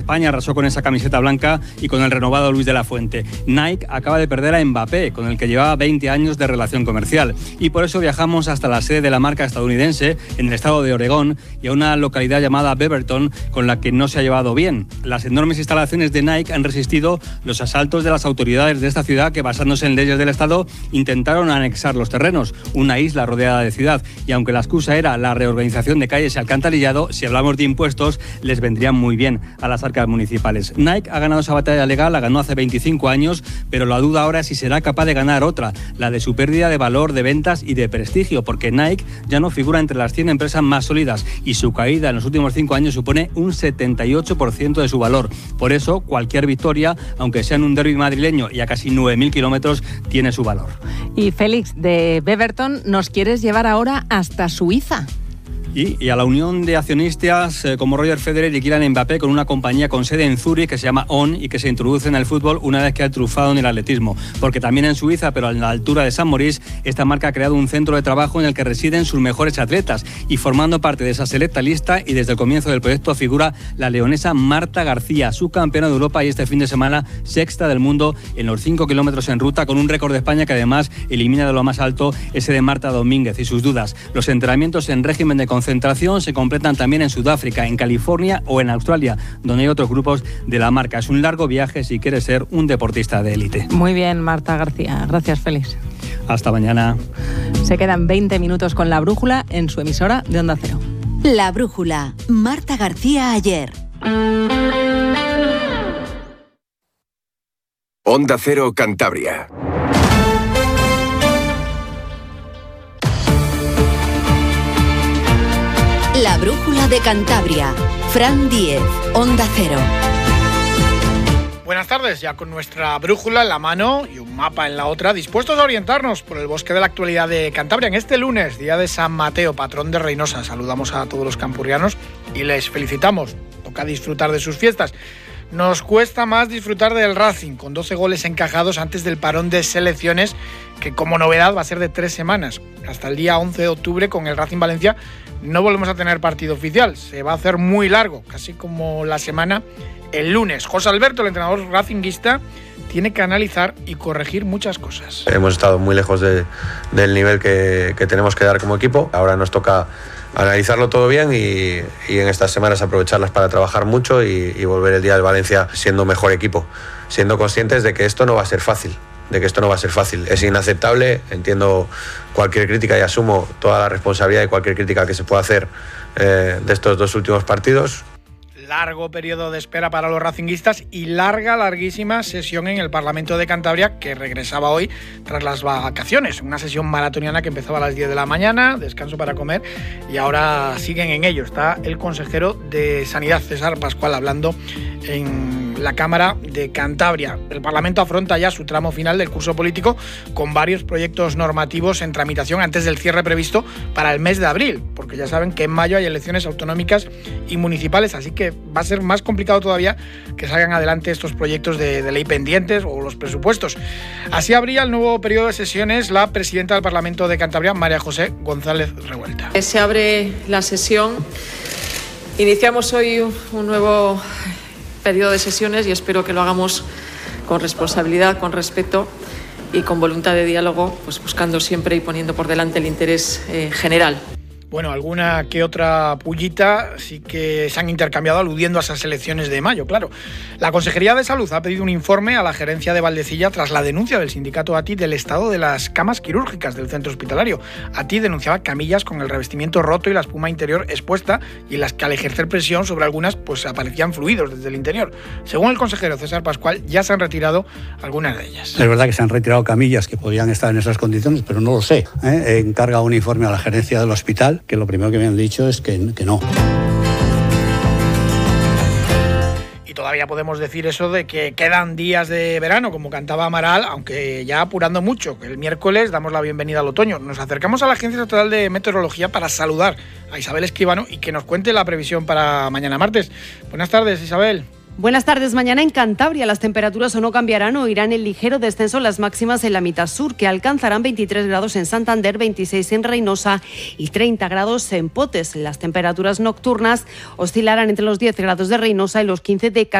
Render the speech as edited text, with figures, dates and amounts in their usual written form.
España arrasó con esa camiseta blanca y con el renovado Luis de la Fuente. Nike acaba de perder a Mbappé, con el que llevaba 20 años de relación comercial. Y por eso viajamos hasta la sede de la marca estadounidense, en el estado de Oregón, y a una localidad llamada Beaverton, con la que no se ha llevado bien. Las enormes instalaciones de Nike han resistido los asaltos de las autoridades de esta ciudad que, basándose en leyes del estado, intentaron anexar los terrenos, una isla rodeada de ciudad. Y aunque la excusa era la reorganización de calles y alcantarillado, si hablamos de impuestos, les vendrían muy bien a las arcas municipales. Nike ha ganado esa batalla legal, la ganó hace 25 años, pero la duda ahora es si será capaz de ganar otra, la de su pérdida de valor, de ventas y de prestigio, porque Nike ya no figura entre las 100 empresas más sólidas y su caída en los últimos 5 años supone un 78% de su valor. Por eso, cualquier victoria, aunque sea en un derbi madrileño y a casi 9.000 kilómetros, tiene su valor. Y Félix, de Beaverton nos quieres llevar ahora hasta Suiza. Y a la unión de accionistas como Roger Federer y Kylian Mbappé, con una compañía con sede en Zúrich que se llama On y que se introduce en el fútbol una vez que ha triunfado en el atletismo. Porque también en Suiza, pero a la altura de San Maurice, esta marca ha creado un centro de trabajo en el que residen sus mejores atletas. Y formando parte de esa selecta lista, y desde el comienzo del proyecto, figura la leonesa Marta García, subcampeona de Europa y este fin de semana sexta del mundo en los 5 kilómetros en ruta, con un récord de España que además elimina de lo más alto ese de Marta Domínguez y sus dudas. Los entrenamientos en régimen de concentración se completan también en Sudáfrica, en California o en Australia, donde hay otros grupos de la marca. Es un largo viaje si quieres ser un deportista de élite. Muy bien, Marta García. Gracias, Félix. Hasta mañana. Se quedan 20 minutos con La Brújula en su emisora de Onda Cero. La Brújula. Marta García ayer. Onda Cero Cantabria. La Brújula de Cantabria. Fran Díez, Onda Cero. Buenas tardes, ya con nuestra brújula en la mano y un mapa en la otra, dispuestos a orientarnos por el bosque de la actualidad de Cantabria en este lunes, día de San Mateo, patrón de Reynosa. Saludamos a todos los campurrianos y les felicitamos. Toca disfrutar de sus fiestas. Nos cuesta más disfrutar del Racing, con 12 goles encajados antes del parón de selecciones, que como novedad va a ser de 3 semanas. Hasta el día 11 de octubre, con el Racing Valencia, no volvemos a tener partido oficial. Se va a hacer muy largo, casi como la semana el lunes. José Alberto, el entrenador racinguista, tiene que analizar y corregir muchas cosas. Hemos estado muy lejos del nivel que tenemos que dar como equipo. Ahora nos toca analizarlo todo bien y en estas semanas aprovecharlas para trabajar mucho y volver el día de Valencia siendo mejor equipo, siendo conscientes de que esto no va a ser fácil. Es inaceptable, entiendo cualquier crítica y asumo toda la responsabilidad de cualquier crítica que se pueda hacer de estos 2 últimos partidos. Largo periodo de espera para los racinguistas y larguísima sesión en el Parlamento de Cantabria, que regresaba hoy tras las vacaciones. Una sesión maratoniana que empezaba a las 10 de la mañana, descanso para comer, y ahora siguen en ello. Está el consejero de Sanidad, César Pascual, hablando en la Cámara de Cantabria. El Parlamento afronta ya su tramo final del curso político, con varios proyectos normativos en tramitación antes del cierre previsto para el mes de abril, porque ya saben que en mayo hay elecciones autonómicas y municipales, así que va a ser más complicado todavía que salgan adelante estos proyectos de ley pendientes o los presupuestos. Así abría el nuevo periodo de sesiones la presidenta del Parlamento de Cantabria, María José González Revuelta. Se abre la sesión. Iniciamos hoy un nuevo periodo de sesiones y espero que lo hagamos con responsabilidad, con respeto y con voluntad de diálogo, pues buscando siempre y poniendo por delante el interés general. Bueno, alguna que otra pullita sí que se han intercambiado aludiendo a esas elecciones de mayo, claro. La Consejería de Salud ha pedido un informe a la gerencia de Valdecilla tras la denuncia del sindicato ATI del estado de las camas quirúrgicas del centro hospitalario. ATI denunciaba camillas con el revestimiento roto y la espuma interior expuesta, y en las que al ejercer presión sobre algunas pues aparecían fluidos desde el interior. Según el consejero César Pascual, ya se han retirado algunas de ellas. Es verdad que se han retirado camillas que podían estar en esas condiciones, pero no lo sé. Encarga un informe a la gerencia del hospital, que lo primero que me han dicho es que no. Y todavía podemos decir eso de que quedan días de verano, como cantaba Amaral, aunque ya apurando mucho. El miércoles damos la bienvenida al otoño. Nos acercamos a la Agencia Estatal de Meteorología para saludar a Isabel Escribano y que nos cuente la previsión para mañana martes. Buenas tardes, Isabel. Buenas tardes. Mañana en Cantabria las temperaturas o no cambiarán o irán en ligero descenso las máximas en la mitad sur, que alcanzarán 23 grados en Santander, 26 en Reynosa y 30 grados en Potes. Las temperaturas nocturnas oscilarán entre los 10 grados de Reynosa y los 15 de